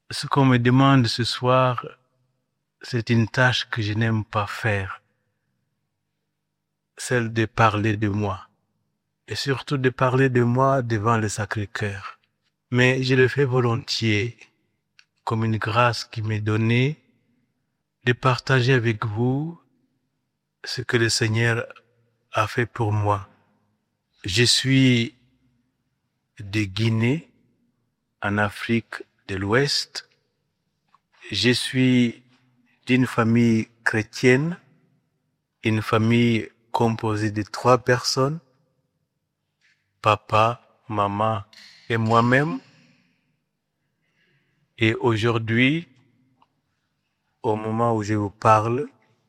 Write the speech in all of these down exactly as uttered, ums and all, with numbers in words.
Ce qu'on me demande ce soir, c'est une tâche que je n'aime pas faire, celle de parler de moi, et surtout de parler de moi devant le Sacré-Cœur. Mais je le fais volontiers, comme une grâce qui m'est donnée, de partager avec vous ce que le Seigneur a fait pour moi. Je suis de Guinée, en Afrique de l'Ouest. Je suis d'une famille chrétienne, une famille composée de trois personnes, papa, maman et moi-même. Et aujourd'hui, au moment où je vous parle,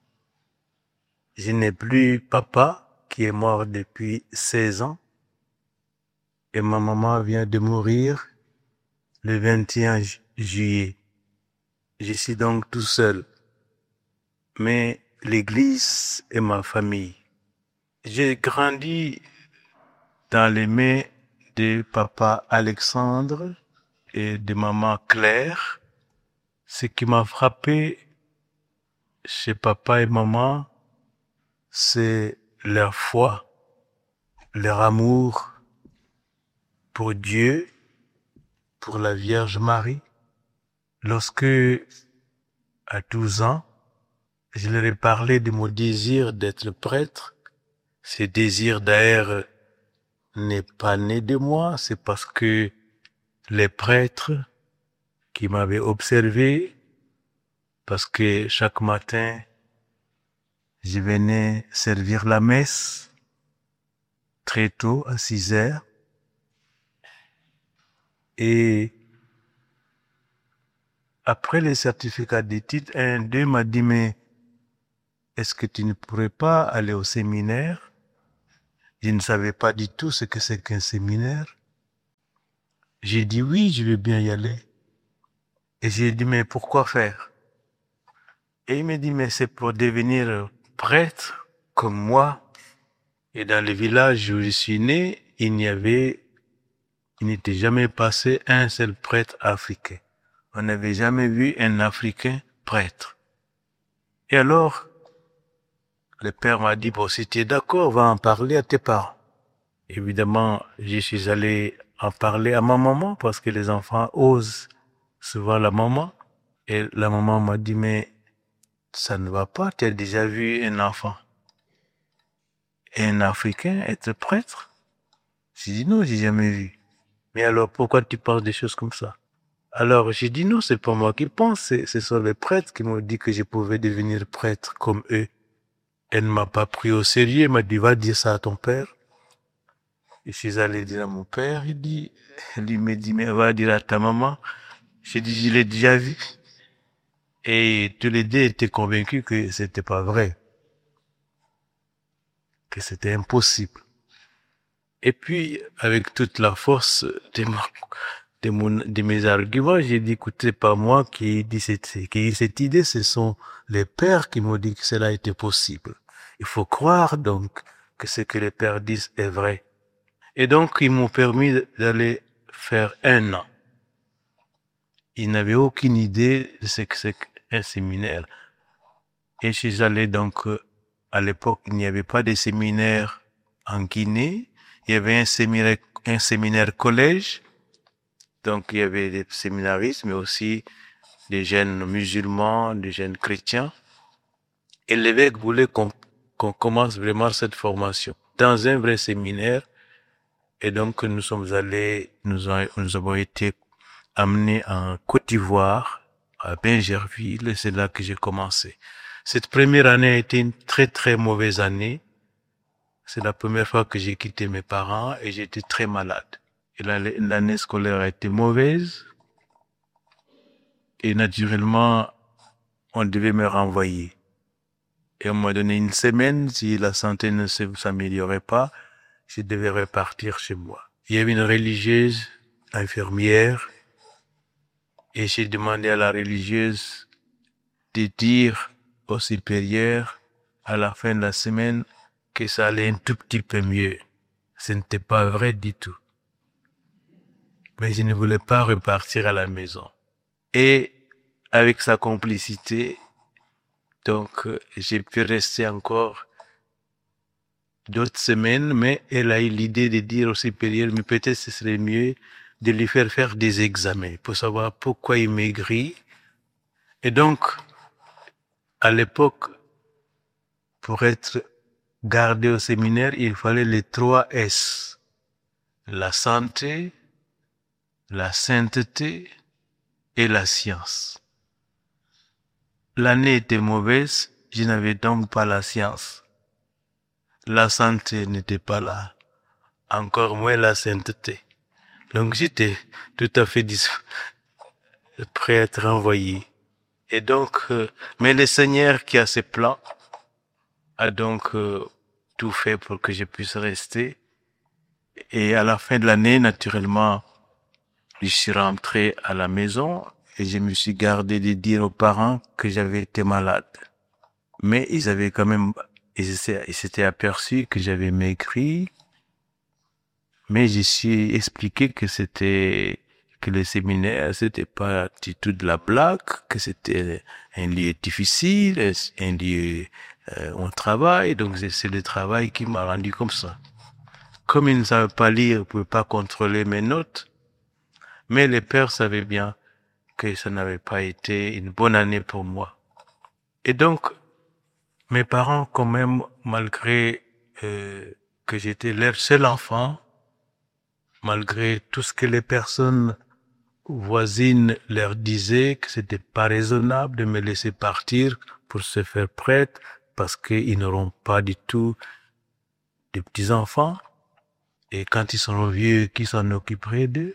je n'ai plus papa qui est mort depuis seize ans et ma maman vient de mourir le vingt et un juillet. Je suis donc tout seul, mais l'Église est ma famille. J'ai grandi dans les mains de papa Alexandre et de maman Claire. Ce qui m'a frappé chez papa et maman, c'est leur foi, leur amour pour Dieu, pour la Vierge Marie. Lorsque, à douze ans, je leur ai parlé de mon désir d'être prêtre, ce désir d'ailleurs n'est pas né de moi, c'est parce que les prêtres qui m'avaient observé, parce que chaque matin, je venais servir la messe très tôt, à six heures, et après les certificats d'études, un d'eux m'a dit, mais est-ce que tu ne pourrais pas aller au séminaire? Je ne savais pas du tout ce que c'est qu'un séminaire. J'ai dit oui, je veux bien y aller. Et j'ai dit, mais pourquoi faire? Et il m'a dit, mais c'est pour devenir prêtre comme moi. Et dans le village où je suis né, il n'y avait, il n'était jamais passé un seul prêtre africain. On n'avait jamais vu un Africain prêtre. Et alors, le père m'a dit, bon, si tu es d'accord, va en parler à tes parents. Évidemment, je suis allé en parler à ma maman parce que les enfants osent souvent la maman. Et la maman m'a dit, mais ça ne va pas, tu as déjà vu un enfant, un Africain être prêtre? J'ai dit non, j'ai jamais vu. Mais alors, pourquoi tu penses des choses comme ça? Alors, j'ai dit non, c'est pas moi qui pense, ce sont les prêtres qui m'ont dit que je pouvais devenir prêtre comme eux. Elle ne m'a pas pris au sérieux, elle m'a dit, va dire ça à ton père. Je suis allé dire à mon père, il dit, il me dit, mais va dire à ta maman. J'ai dit, je l'ai déjà vu. Et tous les deux étaient convaincus que c'était pas vrai. Que c'était impossible. Et puis, avec toute la force de, mon, de, mon, de mes arguments, j'ai dit, écoutez, pas moi qui ai dit cette, qui ai cette idée, ce sont les pères qui m'ont dit que cela était possible. Il faut croire donc que ce que les pères disent est vrai. Et donc, ils m'ont permis d'aller faire un an. Ils n'avaient aucune idée de ce que c'est qu'un séminaire. Et je suis allé donc, à l'époque, il n'y avait pas de séminaire en Guinée. Il y avait un séminaire, un séminaire collège. Donc, il y avait des séminaristes, mais aussi des jeunes musulmans, des jeunes chrétiens. Et l'évêque voulait qu'on, qu'on commence vraiment cette formation dans un vrai séminaire. Et donc, nous sommes allés, nous, a, nous avons été amenés en Côte d'Ivoire, à Bingerville, et c'est là que j'ai commencé. Cette première année a été une très très mauvaise année. C'est la première fois que j'ai quitté mes parents et j'étais très malade. Et l'année scolaire a été mauvaise. Et naturellement, on devait me renvoyer. Et on m'a donné une semaine, si la santé ne s'améliorait pas, je devais repartir chez moi. Il y avait une religieuse, infirmière, et j'ai demandé à la religieuse de dire au supérieur, à la fin de la semaine, que ça allait un tout petit peu mieux. Ce n'était pas vrai du tout. Mais je ne voulais pas repartir à la maison. Et avec sa complicité, donc euh, j'ai pu rester encore d'autres semaines, mais elle a eu l'idée de dire au supérieur, mais peut-être ce serait mieux de lui faire faire des examens pour savoir pourquoi il maigrit. Et donc, à l'époque, pour être gardé au séminaire, il fallait les trois S. La santé, la sainteté et la science. L'année était mauvaise, je n'avais donc pas la science. La santé n'était pas là, encore moins la sainteté. Donc j'étais tout à fait dis- prêt à être envoyé. Et donc, euh, mais le Seigneur qui a ses plans a donc euh, tout fait pour que je puisse rester. Et à la fin de l'année, naturellement, je suis rentré à la maison et je me suis gardé de dire aux parents que j'avais été malade. Mais ils avaient quand même, ils s'étaient aperçus que j'avais maigri. Mais je suis expliqué que c'était, que le séminaire, c'était pas du tout de la blague, que c'était un lieu difficile, un lieu euh, où on travaille. Donc c'est le travail qui m'a rendu comme ça. Comme ils ne savaient pas lire, ils ne pouvaient pas contrôler mes notes. Mais les pères savaient bien que ça n'avait pas été une bonne année pour moi. Et donc, mes parents, quand même, malgré euh, que j'étais leur seul enfant, malgré tout ce que les personnes voisines leur disaient, que c'était pas raisonnable de me laisser partir pour se faire prêtre, parce qu'ils n'auront pas du tout de petits-enfants, et quand ils seront vieux, qui s'en occuperait d'eux?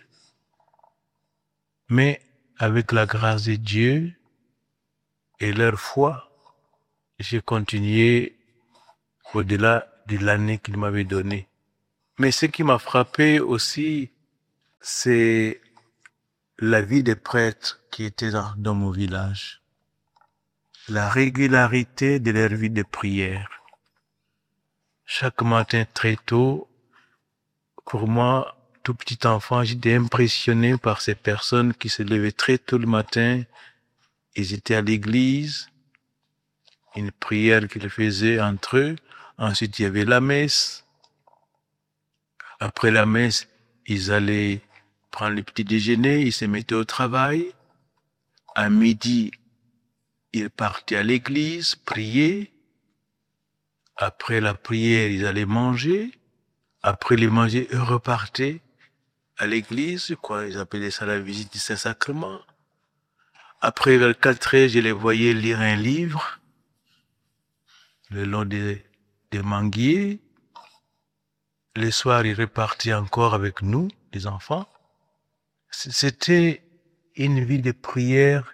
Mais avec la grâce de Dieu et leur foi, j'ai continué au-delà de l'année qu'il m'avait donnée. Mais ce qui m'a frappé aussi, c'est la vie des prêtres qui étaient dans, dans mon village. La régularité de leur vie de prière. Chaque matin très tôt, pour moi, tout petit enfant, j'étais impressionné par ces personnes qui se levaient très tôt le matin. Ils étaient à l'église, une prière qu'ils faisaient entre eux. Ensuite, il y avait la messe. Après la messe, ils allaient prendre le petit déjeuner, ils se mettaient au travail. À midi, ils partaient à l'église, prier. Après la prière, ils allaient manger. Après les manger, ils repartaient à l'église, quoi, ils appelaient ça la visite du Saint-Sacrement. Après, vers quatre heures, je les voyais lire un livre, le long des, des manguiers. Le soir, ils repartaient encore avec nous, les enfants. C'était une vie de prière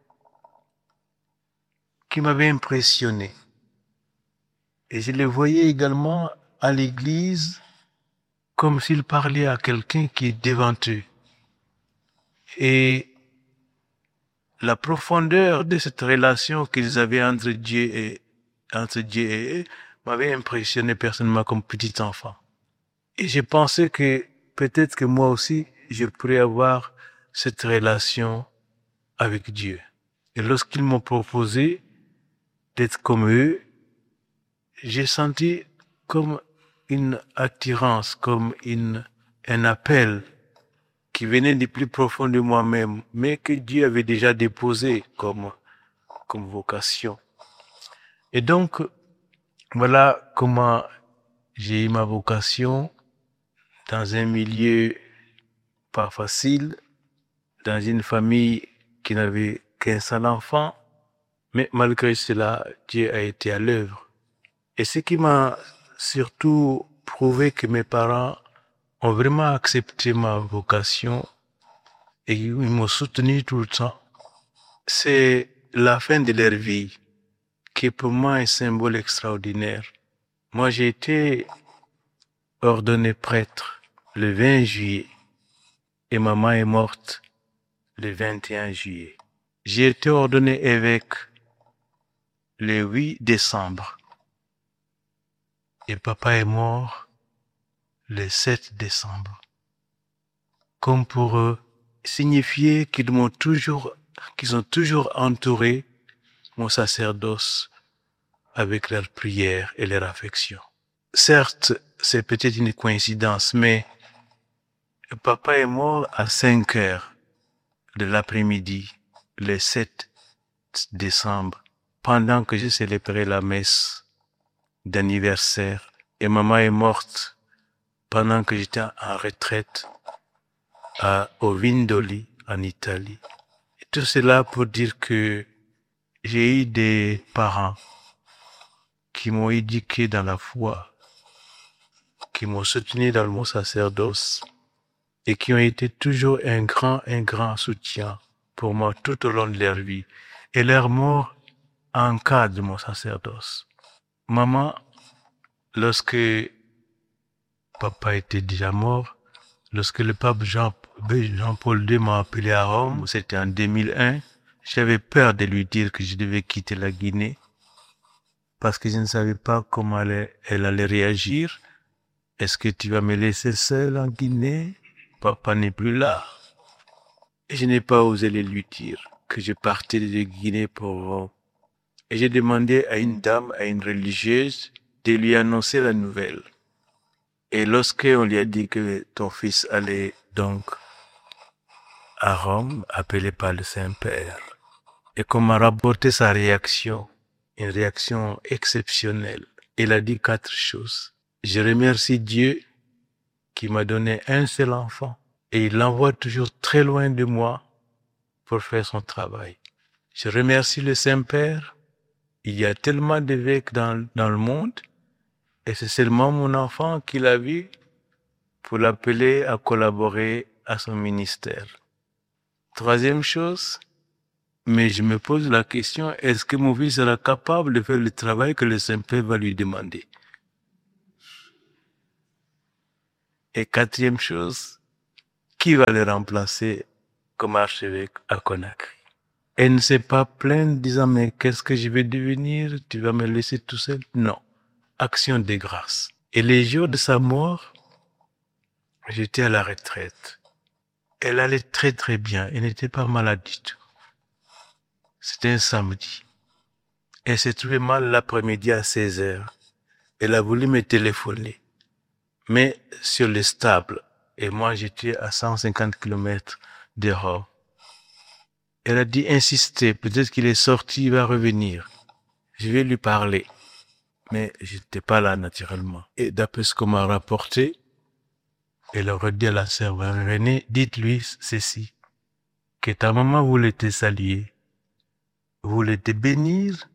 qui m'avait impressionné. Et je les voyais également à l'église comme s'ils parlaient à quelqu'un qui est devant eux. Et la profondeur de cette relation qu'ils avaient entre Dieu et, entre Dieu et eux m'avait impressionné personnellement comme petit enfant. Et j'ai pensé que peut-être que moi aussi, je pourrais avoir cette relation avec Dieu. Et lorsqu'ils m'ont proposé d'être comme eux, j'ai senti comme une attirance, comme une, un appel qui venait du plus profond de moi-même, mais que Dieu avait déjà déposé comme, comme vocation. Et donc, voilà comment j'ai eu ma vocation dans un milieu pas facile, dans une famille qui n'avait qu'un seul enfant, mais malgré cela, Dieu a été à l'œuvre. Et ce qui m'a surtout prouvé que mes parents ont vraiment accepté ma vocation et ils m'ont soutenu tout le temps, c'est la fin de leur vie, qui est pour moi un symbole extraordinaire. Moi, j'ai été ordonné prêtre le vingt juillet et maman est morte le vingt et un juillet. J'ai été ordonné évêque le huit décembre et papa est mort le sept décembre. Comme pour eux, signifier qu'ils m'ont toujours qui ont toujours entouré mon sacerdoce avec leurs prières et leur affection. Certes, c'est peut-être une coïncidence, mais papa est mort à cinq heures de l'après-midi, le sept décembre, pendant que je célébrais la messe d'anniversaire. Et maman est morte pendant que j'étais en retraite à Ovindoli, en Italie. Et tout cela pour dire que j'ai eu des parents qui m'ont éduqué dans la foi, qui m'ont soutenu dans mon sacerdoce et qui ont été toujours un grand, un grand soutien pour moi tout au long de leur vie. Et leur mort encadre mon sacerdoce. Maman, lorsque papa était déjà mort, lorsque le pape Jean, Jean-Paul deux m'a appelé à Rome, c'était en deux mille un, j'avais peur de lui dire que je devais quitter la Guinée parce que je ne savais pas comment elle allait, elle allait réagir. Est-ce que tu vas me laisser seul en Guinée? Papa n'est plus là. Et je n'ai pas osé le lui dire que je partais de Guinée pour Rome. Et j'ai demandé à une dame, à une religieuse, de lui annoncer la nouvelle. Et lorsqu'on lui a dit que ton fils allait donc à Rome, appelé par le Saint-Père, et qu'on m'a rapporté sa réaction, une réaction exceptionnelle, il a dit quatre choses. Je remercie Dieu qui m'a donné un seul enfant et il l'envoie toujours très loin de moi pour faire son travail. Je remercie le Saint-Père. Il y a tellement d'évêques dans, dans le monde et c'est seulement mon enfant qui l'a vu pour l'appeler à collaborer à son ministère. Troisième chose, mais je me pose la question, est-ce que mon fils sera capable de faire le travail que le Saint-Père va lui demander? Et quatrième chose, qui va le remplacer comme archevêque à Conakry? Elle ne s'est pas plainte disant, mais qu'est-ce que je vais devenir? Tu vas me laisser tout seul? Non. Action de grâce. Et les jours de sa mort, j'étais à la retraite. Elle allait très très bien. Elle n'était pas malade du tout. C'était un samedi. Elle s'est trouvée mal l'après-midi à seize heures. Elle a voulu me téléphoner. Mais sur les stables. Et moi, j'étais à cent cinquante kilomètres de Rome. Elle a dit insister. Peut-être qu'il est sorti, il va revenir. Je vais lui parler. Mais j'étais pas là naturellement. Et d'après ce qu'on m'a rapporté, elle aurait dit à la sœur Renée, dites-lui ceci, que ta maman voulait te saluer, voulait te bénir,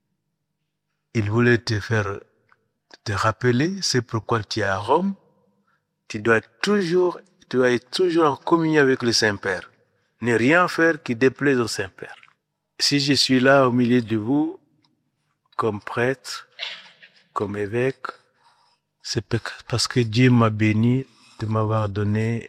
il voulait te faire te rappeler, c'est pourquoi tu es à Rome, tu dois toujours, tu dois être toujours en communion avec le Saint-Père. Ne rien faire qui déplaise au Saint-Père. Si je suis là au milieu de vous, comme prêtre, comme évêque, c'est parce que Dieu m'a béni de m'avoir donné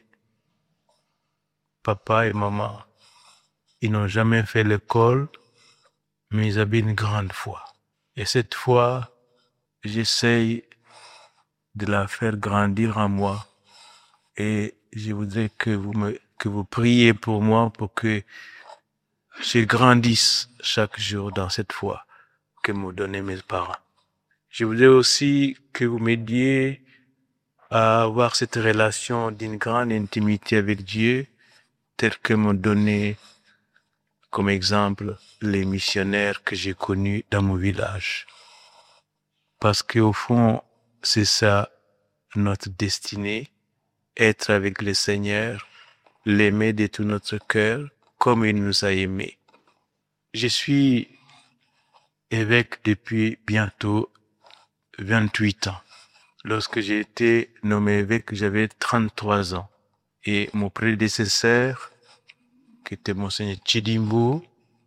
papa et maman. Ils n'ont jamais fait l'école, mais ils avaient une grande foi. Et cette foi, j'essaye de la faire grandir en moi. Et je voudrais que vous me, que vous priez pour moi pour que je grandisse chaque jour dans cette foi que m'ont donné mes parents. Je voudrais aussi que vous m'aidiez à avoir cette relation d'une grande intimité avec Dieu, telle que m'ont donné comme exemple les missionnaires que j'ai connus dans mon village. Parce qu'au fond, c'est ça notre destinée, être avec le Seigneur, l'aimer de tout notre cœur, comme il nous a aimés. Je suis évêque depuis bientôt vingt-huit ans. Lorsque j'ai été nommé évêque, j'avais trente-trois ans. Et mon prédécesseur, qui était Monseigneur Chidimbo,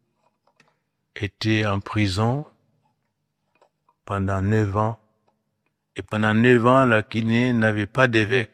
était en prison pendant neuf ans. Et pendant neuf ans, la Guinée n'avait pas d'évêque.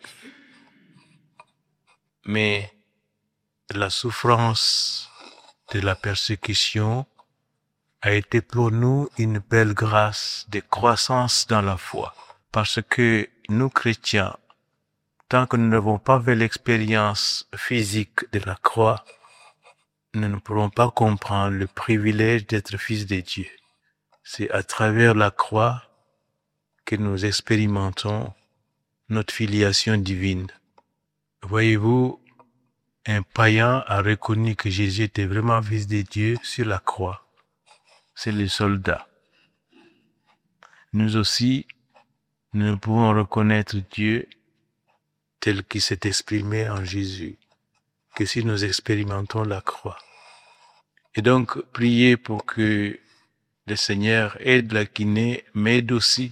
Mais la souffrance de la persécution a été pour nous une belle grâce de croissance dans la foi. Parce que nous, chrétiens, tant que nous n'avons pas fait l'expérience physique de la croix, nous ne pourrons pas comprendre le privilège d'être fils de Dieu. C'est à travers la croix que nous expérimentons notre filiation divine. Voyez-vous, un païen a reconnu que Jésus était vraiment fils de Dieu sur la croix. C'est le soldat. Nous aussi, nous ne pouvons reconnaître Dieu tel qu'il s'est exprimé en Jésus que si nous expérimentons la croix. Et donc, priez pour que le Seigneur aide la Guinée, m'aide aussi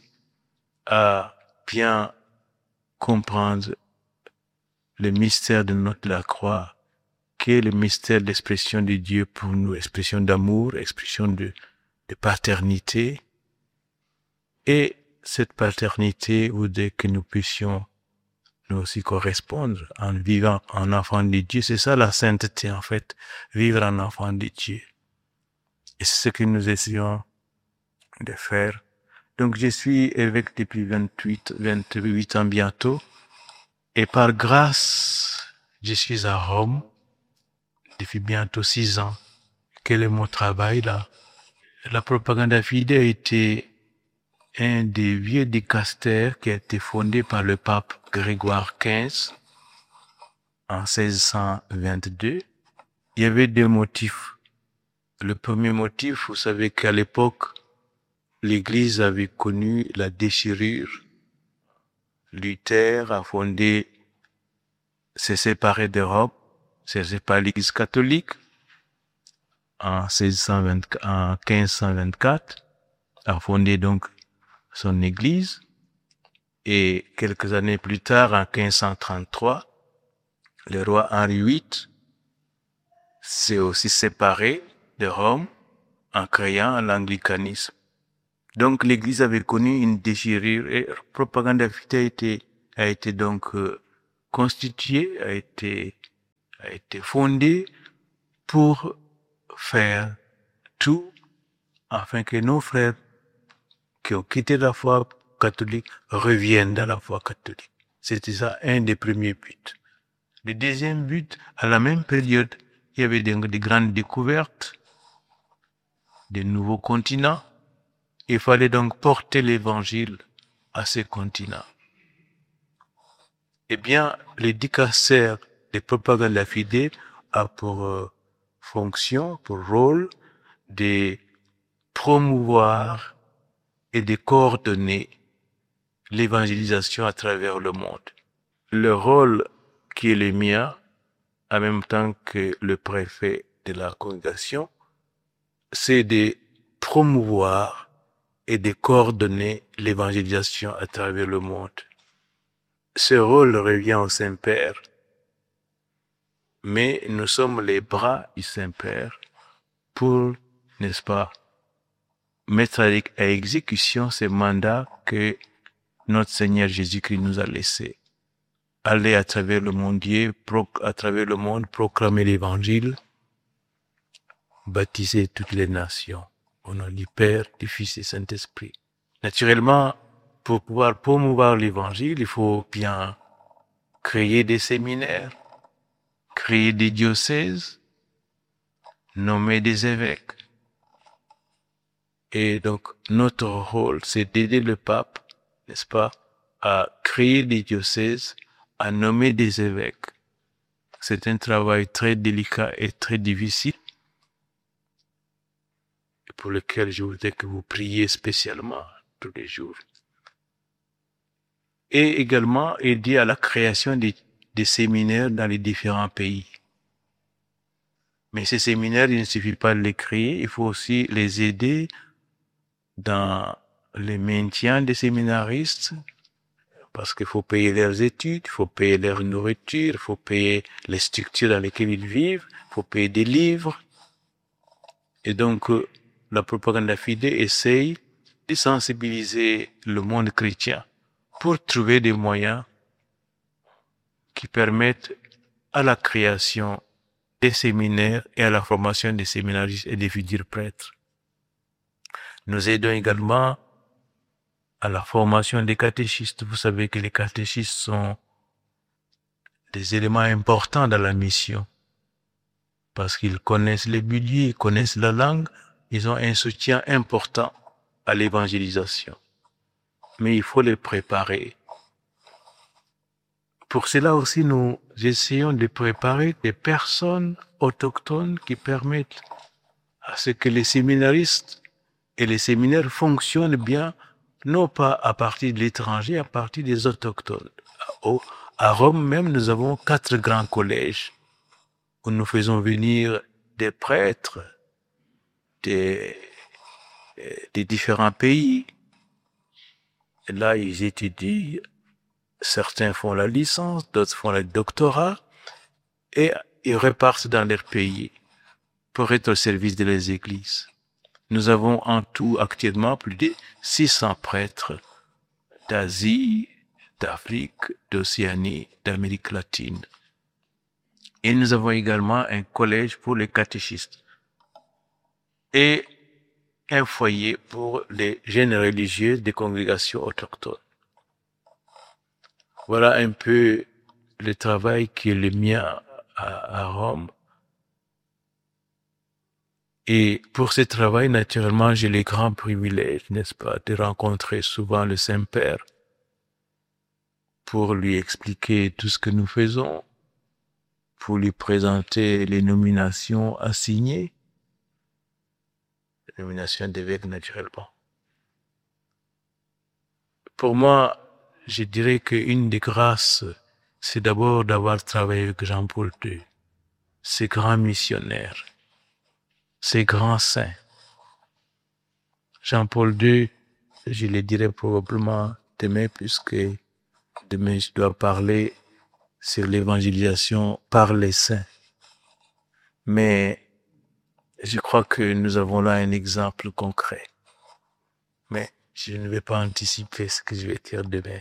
à bien comprendre le mystère de notre la croix, qui est le mystère de l'expression de Dieu pour nous, expression d'amour, expression de, de paternité. Et cette paternité voudrait que nous puissions nous aussi correspondre en vivant en enfant de Dieu. C'est ça la sainteté en fait, vivre en enfant de Dieu. Et c'est ce que nous essayons de faire. Donc je suis évêque depuis vingt-huit, vingt-huit ans bientôt. Et par grâce, je suis à Rome depuis bientôt six ans. Quel est mon travail là? La Propaganda Fide a été un des vieux dicastères qui a été fondé par le pape Grégoire quinze en seize cent vingt-deux. Il y avait deux motifs. Le premier motif, vous savez qu'à l'époque, l'Église avait connu la déchirure. Luther a fondé, s'est séparé d'Europe, s'est séparé de l'Église catholique en, seize cent vingt, en quinze cent vingt-quatre, a fondé donc son Église. Et quelques années plus tard, en quinze cent trente-trois, le roi Henri huit s'est aussi séparé de Rome en créant l'anglicanisme. Donc l'Église avait connu une déchirure et Propaganda Fide a été, a été donc euh, constituée, a été, a été fondée pour faire tout afin que nos frères qui ont quitté la foi catholique reviennent dans la foi catholique. C'était ça un des premiers buts. Le deuxième but, à la même période, il y avait des, des grandes découvertes, des nouveaux continents. Il fallait donc porter l'évangile à ces continents. Eh bien, le dicastère de Propaganda Fide a pour euh, fonction, pour rôle, de promouvoir et de coordonner l'évangélisation à travers le monde. Le rôle qui est le mien, en même temps que le préfet de la congrégation, c'est de promouvoir et de coordonner l'évangélisation à travers le monde. Ce rôle revient au Saint-Père, mais nous sommes les bras du Saint-Père pour, n'est-ce pas, mettre à exécution ce mandat que notre Seigneur Jésus-Christ nous a laissé. Aller à travers le monde, à travers le monde, proclamer l'Évangile, baptiser toutes les nations, au nom du Père, du Fils et du Saint-Esprit. Naturellement, pour pouvoir promouvoir l'Évangile, il faut bien créer des séminaires, créer des diocèses, nommer des évêques. Et donc, notre rôle, c'est d'aider le pape, n'est-ce pas, à créer des diocèses, à nommer des évêques. C'est un travail très délicat et très difficile, pour lequel je voudrais que vous priez spécialement tous les jours. Et également aider à la création des, des séminaires dans les différents pays. Mais ces séminaires, il ne suffit pas de les créer, il faut aussi les aider dans le maintien des séminaristes, parce qu'il faut payer leurs études, il faut payer leur nourriture, il faut payer les structures dans lesquelles ils vivent, il faut payer des livres. Et donc, la Propaganda Fide essaye de sensibiliser le monde chrétien pour trouver des moyens qui permettent à la création des séminaires et à la formation des séminaristes et des futurs prêtres. Nous aidons également à la formation des catéchistes. Vous savez que les catéchistes sont des éléments importants dans la mission. parce qu'ils connaissent les budgets, ils connaissent la langue, ils ont un soutien important à l'évangélisation. Mais il faut les préparer. Pour cela aussi, nous essayons de préparer des personnes autochtones qui permettent à ce que les séminaristes et les séminaires fonctionnent bien, non pas à partir de l'étranger, à partir des autochtones. Au, à Rome même, nous avons quatre grands collèges où nous faisons venir des prêtres des, des différents pays. Et là, ils étudient, certains font la licence, d'autres font le doctorat, et ils repartent dans leur pays pour être au service de les églises. Nous avons en tout actuellement plus de six cents prêtres d'Asie, d'Afrique, d'Océanie, d'Amérique latine. Et nous avons également un collège pour les catéchistes et un foyer pour les jeunes religieux des congrégations autochtones. Voilà un peu le travail qui est le mien à, à Rome. Et pour ce travail, naturellement, j'ai le grand privilège, n'est-ce pas, de rencontrer souvent le Saint-Père pour lui expliquer tout ce que nous faisons, pour lui présenter les nominations assignées, les nominations d'évêque naturellement. Pour moi, je dirais qu'une des grâces, c'est d'abord d'avoir travaillé avec Jean-Paul deux, ces grands missionnaires, ces grands saints. Jean-Paul deux, je le dirai probablement demain, puisque demain je dois parler sur l'évangélisation par les saints. Mais je crois que nous avons là un exemple concret. Mais je ne vais pas anticiper ce que je vais dire demain.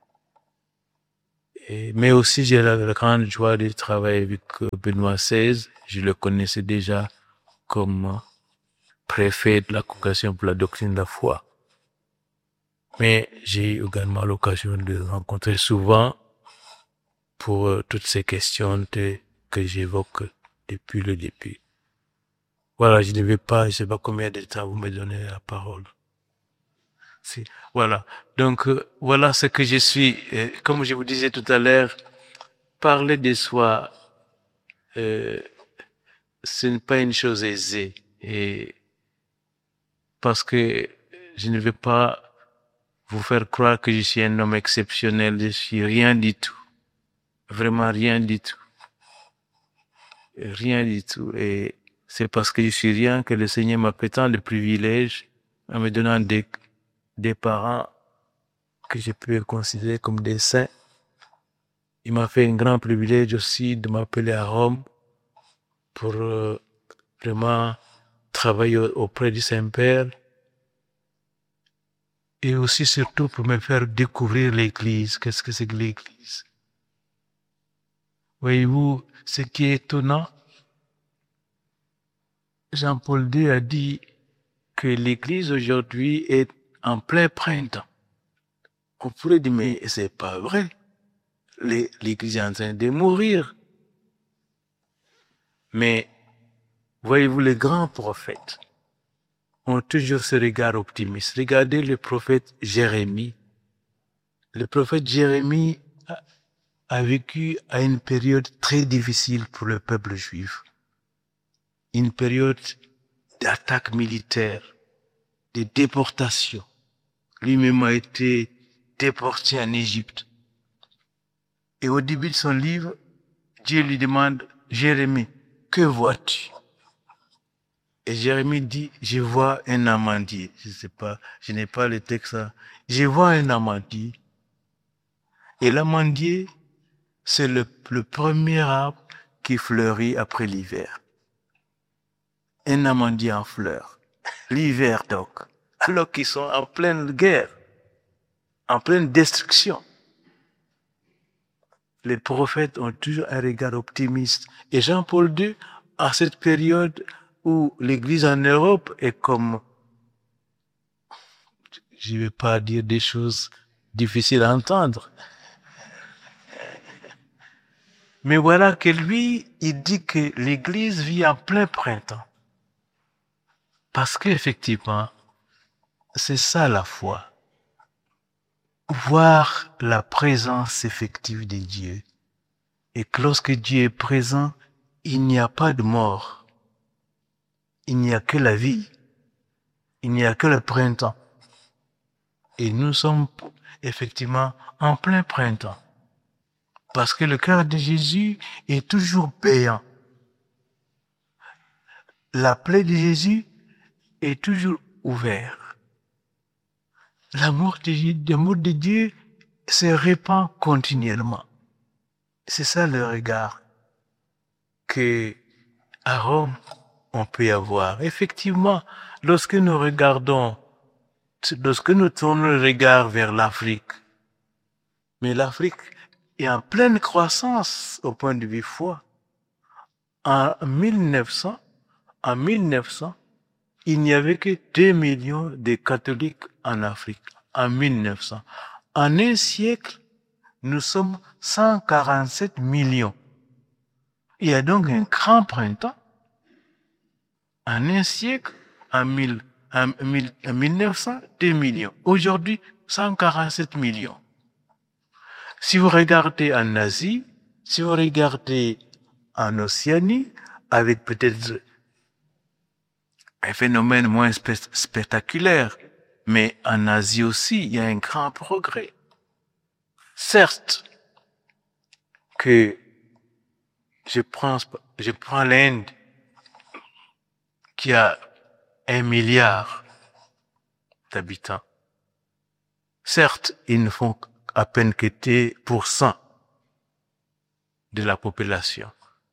Et, mais aussi, j'ai la, la grande joie de travailler avec Benoît seize. Je le connaissais déjà comme préfet de la Congrégation pour la doctrine de la foi. Mais j'ai également l'occasion de le rencontrer souvent pour euh, toutes ces questions de, que j'évoque depuis le début. Voilà, je ne vais pas, je ne sais pas combien de temps vous me donnez la parole. Si, voilà. Donc, euh, voilà ce que je suis. Euh, comme je vous disais tout à l'heure, parler de soi, euh, ce n'est pas une chose aisée. Et parce que je ne vais pas vous faire croire que je suis un homme exceptionnel. Je suis rien du tout. Vraiment rien du tout. Rien du tout. Et c'est parce que je suis rien que le Seigneur m'a fait tant de privilèges en me donnant des, des parents que je peux considérer comme des saints. Il m'a fait un grand privilège aussi de m'appeler à Rome pour euh, vraiment travailler auprès du Saint-Père et aussi surtout pour me faire découvrir l'Église. Qu'est-ce que c'est que l'Église? Voyez-vous, ce qui est étonnant, Jean-Paul deux a dit que l'Église aujourd'hui est en plein printemps. On pourrait dire, mais c'est pas vrai. L'Église est en train de mourir. Mais, voyez-vous, les grands prophètes ont toujours ce regard optimiste. Regardez le prophète Jérémie. Le prophète Jérémie a, a vécu à une période très difficile pour le peuple juif. Une période d'attaque militaire, de déportation. Lui-même a été déporté en Égypte. Et au début de son livre, Dieu lui demande, Jérémie, que vois-tu? Et Jérémie dit, je vois un amandier. Je sais pas, je n'ai pas le texte. Je vois un amandier. Et l'amandier, c'est le, le premier arbre qui fleurit après l'hiver. Un amandier en fleurs. L'hiver donc. Alors qu'ils sont en pleine guerre, en pleine destruction. Les prophètes ont toujours un regard optimiste. Et Jean-Paul deux, à cette période où l'Église en Europe est comme, je ne vais pas dire des choses difficiles à entendre, Mais voilà que lui, il dit que l'Église vit en plein printemps. Parce qu'effectivement, c'est ça la foi. Voir la présence effective de Dieu. Et que lorsque Dieu est présent, il n'y a pas de mort. Il n'y a que la vie. Il n'y a que le printemps. Et nous sommes effectivement en plein printemps. Parce que le cœur de Jésus est toujours béant. La plaie de Jésus est toujours ouverte. L'amour de, l'amour de Dieu se répand continuellement. C'est ça le regard que à Rome on peut avoir. Effectivement, lorsque nous regardons, lorsque nous tournons le regard vers l'Afrique, mais l'Afrique est en pleine croissance au point de vue foi. En mille neuf cents, en mille neuf cents, il n'y avait que deux millions de catholiques en Afrique. En mille neuf cents. En un siècle, nous sommes cent quarante-sept millions. Il y a donc un grand printemps. En un siècle, en, mille, en, mille, en mille neuf cents, deux millions. Aujourd'hui, cent quarante-sept millions. Si vous regardez en Asie, si vous regardez en Océanie, avec peut-être un phénomène moins spectaculaire, mais en Asie aussi, il y a un grand progrès. Certes, que je prends, je prends l'Inde, qui a un milliard d'habitants. Certes, ils ne font à peine que dix pour cent de la population.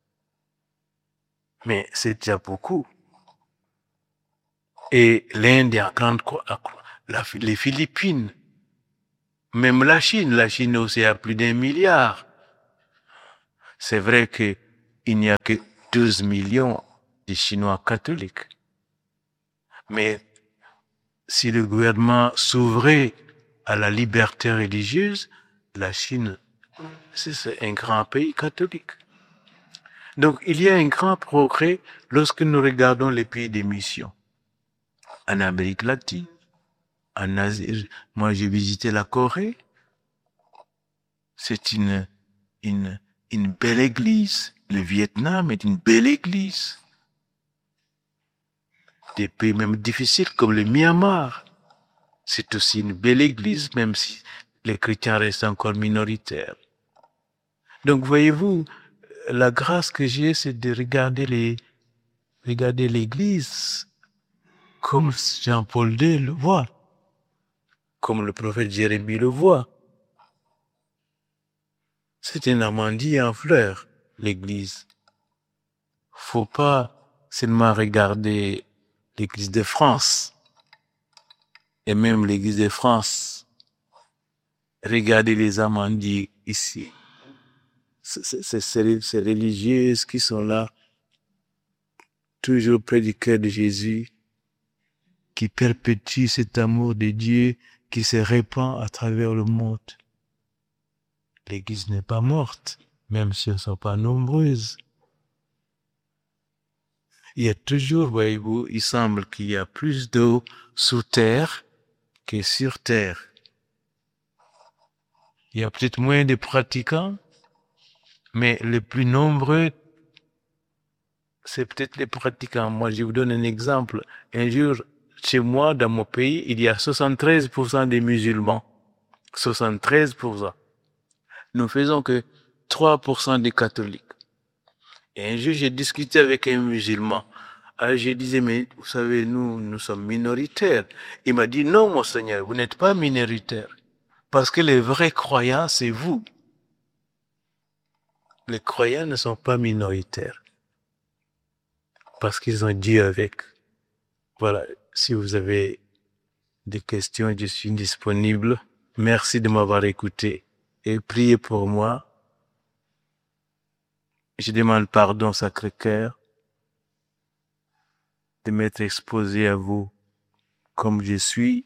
Mais c'est déjà beaucoup. Et l'Inde est en grande croissance. Les Philippines, même la Chine, la Chine aussi a plus d'un milliard. C'est vrai qu'il n'y a que douze millions de Chinois catholiques. Mais si le gouvernement s'ouvrait à la liberté religieuse, la Chine, c'est un grand pays catholique. Donc il y a un grand progrès lorsque nous regardons les pays des missions. En Amérique latine, en Asie, moi j'ai visité la Corée. C'est une, une, une belle église. Le Vietnam est une belle église. Des pays même difficiles comme le Myanmar, c'est aussi une belle église, même si les chrétiens restent encore minoritaires. Donc voyez-vous, la grâce que j'ai, c'est de regarder les, regarder l'église comme Jean-Paul deux le voit, comme le prophète Jérémie le voit. C'est un amandier en fleurs, l'église. Faut pas seulement regarder l'église de France, et même l'église de France. Regardez les amandiers ici. C'est ces religieuses qui sont là, toujours près du cœur de Jésus, qui perpétuent cet amour de Dieu qui se répand à travers le monde. L'Église n'est pas morte, même si elles ne sont pas nombreuses. Il y a toujours, voyez-vous, il semble qu'il y a plus d'eau sous terre que sur terre. Il y a peut-être moins de pratiquants, mais les plus nombreux, c'est peut-être les pratiquants. Moi, je vous donne un exemple. Un jour, chez moi, dans mon pays, il y a soixante-treize pour cent des musulmans. soixante-treize pour cent. Nous faisons que trois pour cent des catholiques. Et un jour, j'ai discuté avec un musulman. Alors, je disais, mais vous savez, nous, nous sommes minoritaires. Il m'a dit, non, mon Seigneur, vous n'êtes pas minoritaires. Parce que les vrais croyants, c'est vous. Les croyants ne sont pas minoritaires. Parce qu'ils ont Dieu avec. Voilà, si vous avez des questions, je suis disponible. Merci de m'avoir écouté. Et priez pour moi. Je demande pardon, Sacré-Cœur, de m'être exposé à vous comme je suis.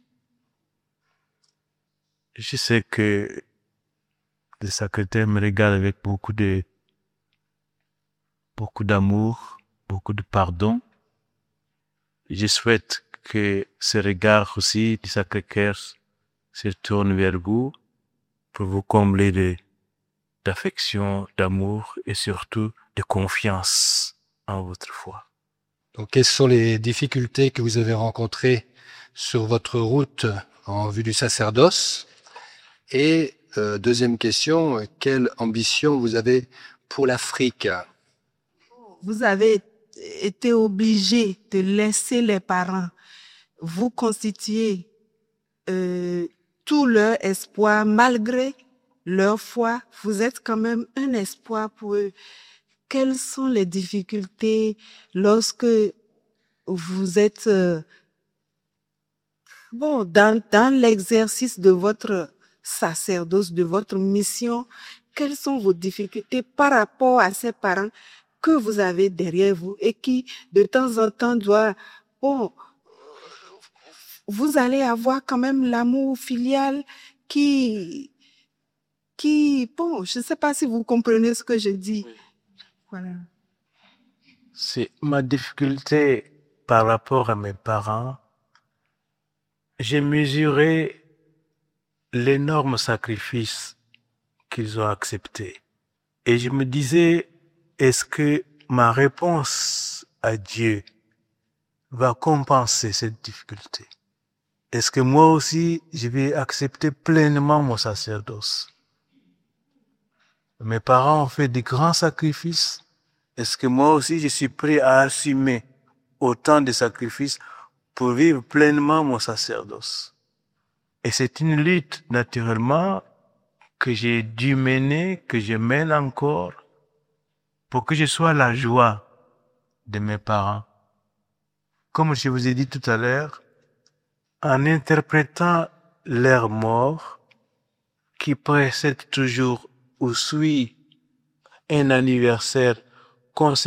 Je sais que le Sacré-Cœur me regarde avec beaucoup de beaucoup d'amour, beaucoup de pardon. Je souhaite que ce regard aussi du Sacré-Cœur se tourne vers vous pour vous combler de, d'affection, d'amour et surtout de confiance en votre foi. Donc, quelles sont les difficultés que vous avez rencontrées sur votre route en vue du sacerdoce? Et euh, deuxième question, quelle ambition vous avez pour l'Afrique? Vous avez été obligé de laisser les parents vous constituer euh, tout leur espoir, malgré leur foi. Vous êtes quand même un espoir pour eux. Quelles sont les difficultés lorsque vous êtes euh, bon, dans, dans l'exercice de votre sacerdoce, de votre mission? Quelles sont vos difficultés par rapport à ces parents que vous avez derrière vous et qui, de temps en temps, doivent... Bon, vous allez avoir quand même l'amour filial qui... qui bon, je ne sais pas si vous comprenez ce que je dis. Voilà. C'est ma difficulté par rapport à mes parents. J'ai mesuré l'énorme sacrifice qu'ils ont accepté. Et je me disais, est-ce que ma réponse à Dieu va compenser cette difficulté? Est-ce que moi aussi, je vais accepter pleinement mon sacerdoce? Mes parents ont fait de grands sacrifices. Est-ce que moi aussi, je suis prêt à assumer autant de sacrifices pour vivre pleinement mon sacerdoce? Et c'est une lutte, naturellement, que j'ai dû mener, que je mène encore, pour que je sois la joie de mes parents. Comme je vous ai dit tout à l'heure, en interprétant leur mort, qui précède toujours ou suit un anniversaire concernant